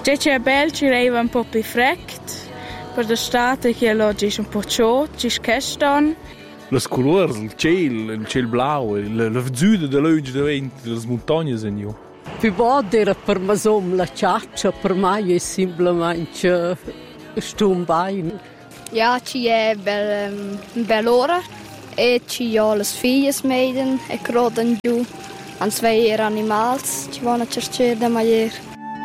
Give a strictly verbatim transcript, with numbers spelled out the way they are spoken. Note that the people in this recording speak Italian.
C'è c'è bel ci reva un po' più frect, per l'estate che oggi è un po' ciò, ci sceston. Le colori, il cielo, il cielo blau, la visuale dell'oggi davanti, le montagne sono io. Più buono era per me som la ciaccia, per me è semplicemente stumbai. Ja, ci è bel, bell'ora e ci ho le figlie meiden e croden giù. An zwei animals, ci vanno a cercare da maier.